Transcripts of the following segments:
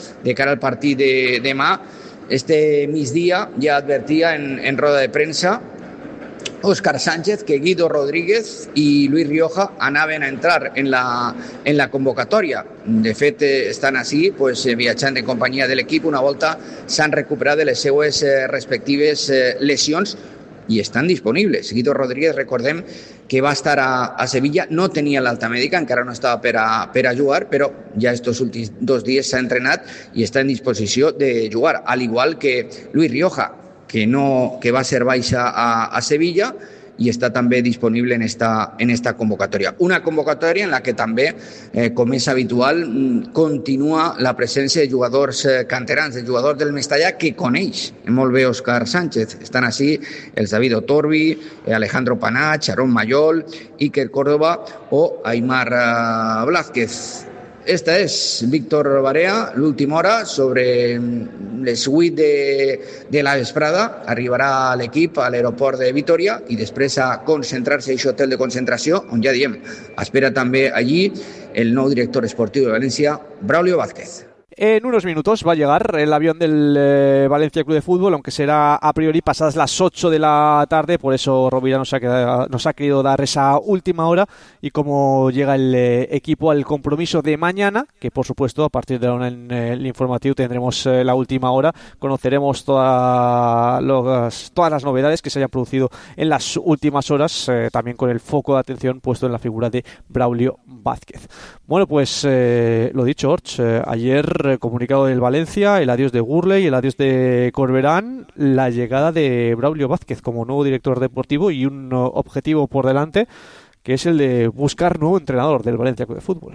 de cara al partit de demà. Este migdia ja advertia en roda de premsa Óscar Sánchez que Guido Rodríguez i Luis Rioja anaven a entrar en la convocatòria. De fet, estan així viatjant en companyia de l'equip una volta s'han recuperat de les seues respectives lesions i estan disponibles. Guido Rodríguez, recordem que va estar a Sevilla, no tenia l'alta mèdica, encara no estava per a jugar, però ja estos últims 2 dies s'ha entrenat i està en disposició de jugar, al igual que Luis Rioja, que va ser baixa a Sevilla i està també disponible en esta convocatòria. Una convocatòria en la que també, com és habitual, continua la presència de jugadors canterans, de jugadors del Mestalla que coneix molt bé Óscar Sánchez. Estan així els David Otorbi, Alejandro Panach, Aarón Mayol, Iker Córdoba o Aimar Blázquez. Esta és Víctor Barea, l'última hora, sobre les 8 de la vesprada. Arribarà l'equip a l'aeroport de Vitoria i després a concentrar-se a aquest hotel de concentració, on ja diem, espera també allí el nou director esportiu de València, Braulio Vázquez. En unos minutos va a llegar el avión del Valencia Club de Fútbol, aunque será a priori pasadas las 8 de la tarde, por eso Rovira nos ha querido dar esa última hora y como llega el equipo al compromiso de mañana, que por supuesto a partir de ahora en el informativo tendremos la última hora, conoceremos todas las novedades que se hayan producido en las últimas horas, también con el foco de atención puesto en la figura de Braulio Vázquez. Bueno, pues lo dicho, Orch, ayer comunicado del Valencia, el adiós de Gurley, el adiós de Corberán, la llegada de Braulio Vázquez como nuevo director deportivo y un objetivo por delante, que es el de buscar nuevo entrenador del Valencia Club de Fútbol.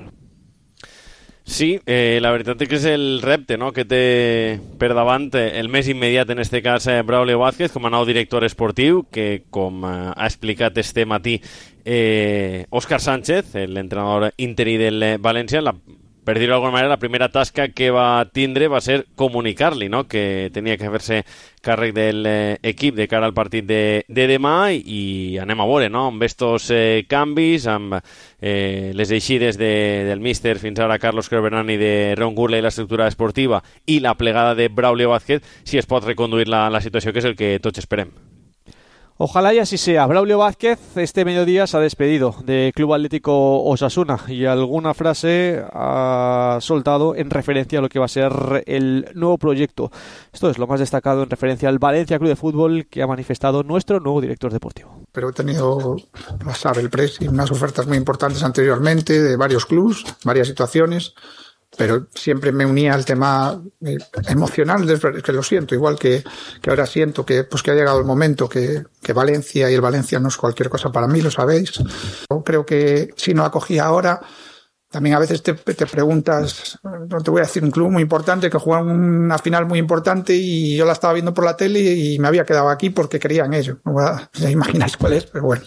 Sí, la veritat és que és el repte, no?, que té per davant el més immediat, en este cas Braulio Vázquez, com a nou director esportiu, que com ha explicat este matí Óscar Sánchez, l'entrenador interí del València, per dir-ho d'alguna manera, la primera tasca que va tindre va ser comunicar-li, no?, que tenia que fer-se càrrec de l'equip de cara al partit de demà i anem a veure, no?, amb estos canvis, amb les eixides del míster fins ara Carlos Corberán i de Ron Gurley, la estructura esportiva, i la plegada de Braulio Vázquez, si es pot reconduir la situació, que és el que tots esperem. Ojalá y así sea. Braulio Vázquez este mediodía se ha despedido del Club Atlético Osasuna y alguna frase ha soltado en referencia a lo que va a ser el nuevo proyecto. Esto es lo más destacado en referencia al Valencia Club de Fútbol que ha manifestado nuestro nuevo director deportivo. Pero he tenido, lo sabe el Presi, unas ofertas muy importantes anteriormente de varios clubs, varias situaciones, pero siempre me unía al tema emocional, que lo siento, igual que ahora siento que ha llegado el momento que Valencia y el Valencia no es cualquier cosa para mí, lo sabéis. Yo creo que si no acogía ahora, también a veces te preguntas, no te voy a decir un club muy importante que juega una final muy importante y yo la estaba viendo por la tele y me había quedado aquí porque quería en ello. Ya imagináis cuál es, pero bueno.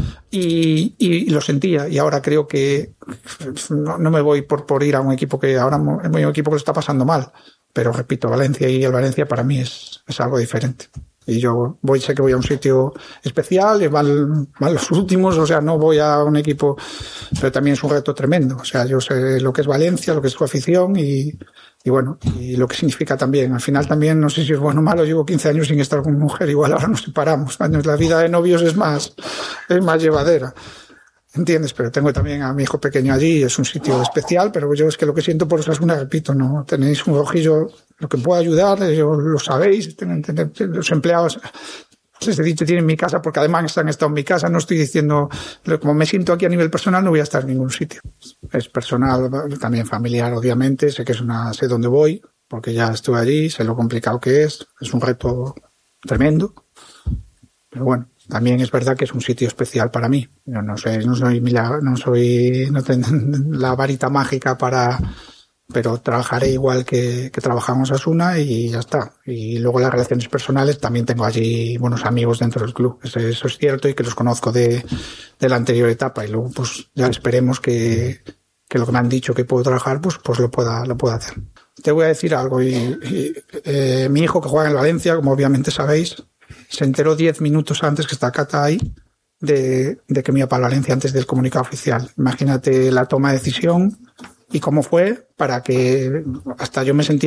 Y lo sentía y ahora creo que no me voy por ir a un equipo que ahora es un equipo que lo está pasando mal, pero repito, Valencia y el Valencia para mí es algo diferente. Y yo sé que voy a un sitio especial, y van los últimos, o sea, no voy a un equipo, pero también es un reto tremendo. O sea, yo sé lo que es Valencia, lo que es su afición y bueno, y lo que significa también. Al final también, no sé si es bueno o malo, llevo 15 años sin estar con mi mujer, igual ahora nos separamos. La vida de novios es más llevadera. ¿Entiendes? Pero tengo también a mi hijo pequeño allí, es un sitio especial, pero yo es que lo que siento por Osasuna, repito, no tenéis un ojillo, lo que puedo ayudar, lo sabéis, los empleados, les he dicho, tienen mi casa, porque además han estado en mi casa, no estoy diciendo, como me siento aquí a nivel personal, no voy a estar en ningún sitio. Es personal, también familiar, obviamente, sé dónde voy, porque ya estuve allí, sé lo complicado que es un reto tremendo, pero bueno. También es verdad que es un sitio especial para mí. Yo no tengo la varita mágica pero trabajaré igual que trabajamos Osasuna y ya está. Y luego las relaciones personales, también tengo allí buenos amigos dentro del club. Eso es cierto y que los conozco de la anterior etapa. Y luego pues ya esperemos que lo que me han dicho que puedo trabajar, pues lo pueda hacer. Te voy a decir algo. Mi hijo que juega en el Valencia, como obviamente sabéis, se enteró 10 minutos antes que está Cata ahí de que me iba para Valencia antes del comunicado oficial. Imagínate la toma de decisión y cómo fue para que hasta yo me sentía